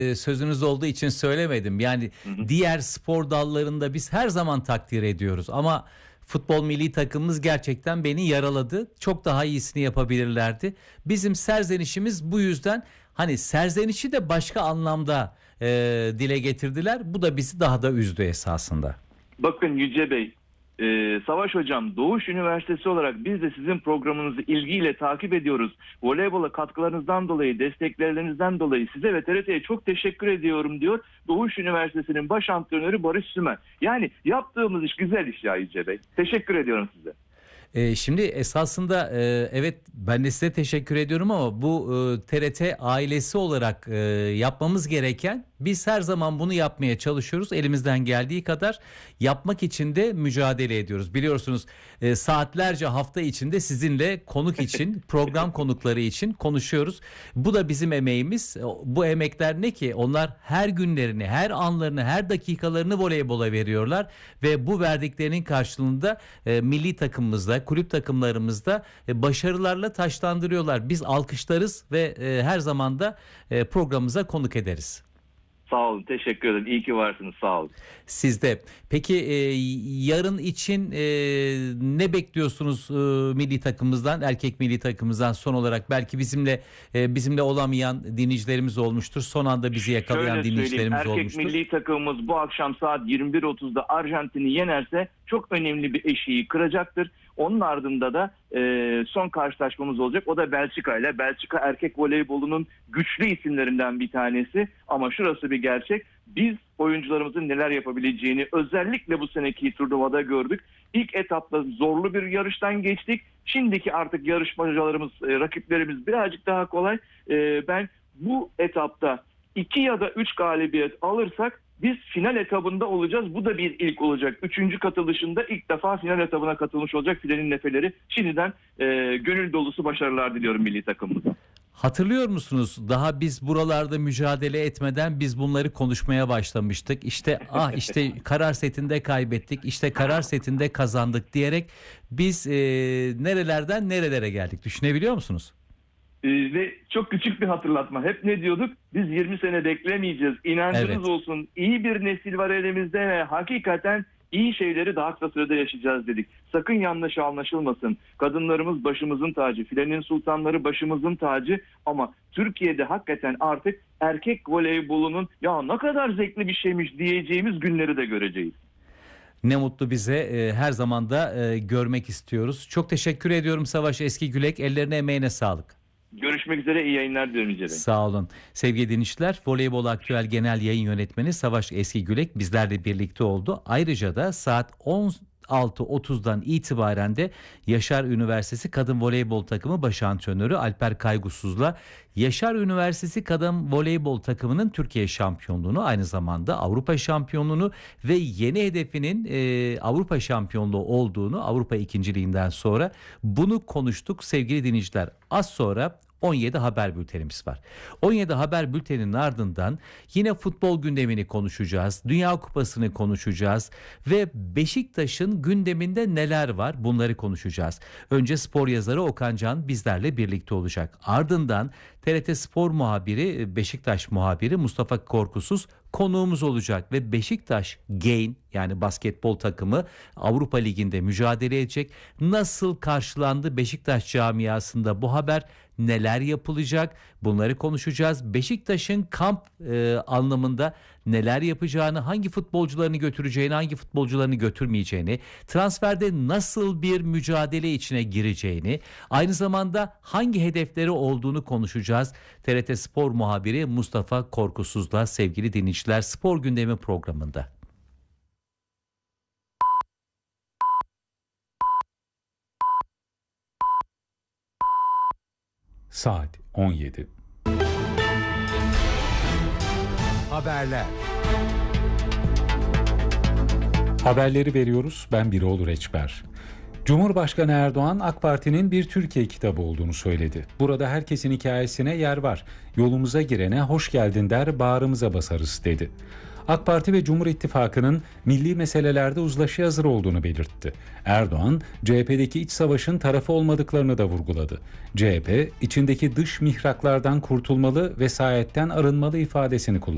Sözünüz olduğu için söylemedim. Yani Hı hı. diğer spor dallarında biz her zaman takdir ediyoruz ama futbol milli takımımız gerçekten beni yaraladı. Çok daha iyisini yapabilirlerdi. Bizim serzenişimiz bu yüzden, hani serzenişi de başka anlamda dile getirdiler. Bu da bizi daha da üzdü esasında. Bakın Yüce Bey, Savaş Hocam, Doğuş Üniversitesi olarak biz de sizin programınızı ilgiyle takip ediyoruz. Voleybola katkılarınızdan dolayı, desteklerinizden dolayı size ve TRT'ye çok teşekkür ediyorum diyor Doğuş Üniversitesi'nin baş antrenörü Barış Sümer. Yani yaptığımız iş güzel iş ya Yüce Bey. Teşekkür ediyorum size. Şimdi esasında evet, ben de size teşekkür ediyorum ama bu TRT ailesi olarak yapmamız gereken, biz her zaman bunu yapmaya çalışıyoruz. Elimizden geldiği kadar yapmak için de mücadele ediyoruz. Biliyorsunuz saatlerce hafta içinde sizinle konuk için, program konukları için konuşuyoruz. Bu da bizim emeğimiz. Bu emekler ne ki? Onlar her günlerini, her anlarını, her dakikalarını voleybola veriyorlar ve bu verdiklerinin karşılığında milli takımımızda, kulüp takımlarımızda başarılarla taçlandırıyorlar. Biz alkışlarız ve her zaman da programımıza konuk ederiz. Sağ olun, teşekkür ederim. İyi ki varsınız, sağ olun. Siz de. Peki yarın için ne bekliyorsunuz milli takımımızdan, erkek milli takımımızdan son olarak? Belki bizimle olamayan dinleyicilerimiz olmuştur. Son anda bizi yakalayan Şöyle dinleyicilerimiz erkek olmuştur. milli takımımız bu akşam saat 21.30'da Arjantin'i yenerse çok önemli bir eşiği kıracaktır. Onun ardında da son karşılaşmamız olacak. O da Belçika ile. Belçika erkek voleybolunun güçlü isimlerinden bir tanesi. Ama şurası bir gerçek. Biz oyuncularımızın neler yapabileceğini özellikle bu seneki turnuvada gördük. İlk etapta zorlu bir yarıştan geçtik. Şimdiki artık yarışmacılarımız, rakiplerimiz birazcık daha kolay. Ben bu etapta 2 ya da 3 galibiyet alırsak biz final etabında olacağız. Bu da bir ilk olacak. 3. katılışında ilk defa final etabına katılmış olacak filenin neferleri. Şimdiden gönül dolusu başarılar diliyorum milli takımımıza. Hatırlıyor musunuz? Daha biz buralarda mücadele etmeden biz bunları konuşmaya başlamıştık. İşte işte karar setinde kaybettik, işte karar setinde kazandık diyerek biz nerelerden nerelere geldik, düşünebiliyor musunuz? Ve çok küçük bir hatırlatma. Hep ne diyorduk? Biz 20 sene beklemeyeceğiz. İnancınız Evet. olsun. İyi bir nesil var elimizde ve hakikaten iyi şeyleri daha kısa sürede yaşayacağız dedik. Sakın yanlış anlaşılmasın. Kadınlarımız başımızın tacı. Filenin sultanları başımızın tacı. Ama Türkiye'de hakikaten artık erkek voleybolunun ya ne kadar zevkli bir şeymiş diyeceğimiz günleri de göreceğiz. Ne mutlu bize, her zaman da görmek istiyoruz. Çok teşekkür ediyorum Savaş Eskigülek. Ellerine emeğine sağlık. Görüşmek üzere, iyi yayınlar diliyorum Yüce Bey. Sağ olun. Sevgili dinleyiciler, Voleybol Aktüel Genel Yayın Yönetmeni Savaş Eskigülek bizlerle birlikte oldu. Ayrıca da saat 16.30'dan itibaren de Yaşar Üniversitesi Kadın Voleybol Takımı Baş Antrenörü Alper Kaygusuz'la Yaşar Üniversitesi Kadın Voleybol Takımı'nın Türkiye şampiyonluğunu, aynı zamanda Avrupa şampiyonluğunu ve yeni hedefinin Avrupa şampiyonluğu olduğunu, Avrupa ikinciliğinden sonra bunu konuştuk sevgili dinleyiciler. Az sonra 17 haber bültenimiz var. 17 haber bülteninin ardından yine futbol gündemini konuşacağız. Dünya Kupası'nı konuşacağız ve Beşiktaş'ın gündeminde neler var bunları konuşacağız. Önce spor yazarı Okan Can bizlerle birlikte olacak. Ardından TRT Spor muhabiri, Beşiktaş muhabiri Mustafa Korkusuz konuğumuz olacak ve Beşiktaş Gain, yani basketbol takımı Avrupa Ligi'nde mücadele edecek. Nasıl karşılandı Beşiktaş camiasında bu haber? Neler yapılacak? Bunları konuşacağız. Beşiktaş'ın kamp anlamında neler yapacağını, hangi futbolcularını götüreceğini, hangi futbolcularını götürmeyeceğini, transferde nasıl bir mücadele içine gireceğini, aynı zamanda hangi hedefleri olduğunu konuşacağız. TRT Spor muhabiri Mustafa Korkusuz'la sevgili dinleyiciler, Spor Gündemi programında. Saat 17. Haberler. Haberleri veriyoruz. Ben Birol Reçber. Cumhurbaşkanı Erdoğan, AK Parti'nin bir Türkiye kitabı olduğunu söyledi. Burada herkesin hikayesine yer var. Yolumuza girene hoş geldin der, bağrımıza basarız dedi. AK Parti ve Cumhur İttifakı'nın milli meselelerde uzlaşıya hazır olduğunu belirtti. Erdoğan, CHP'deki iç savaşın tarafı olmadıklarını da vurguladı. CHP, içindeki dış mihraklardan kurtulmalı, vesayetten arınmalı ifadesini kullandı.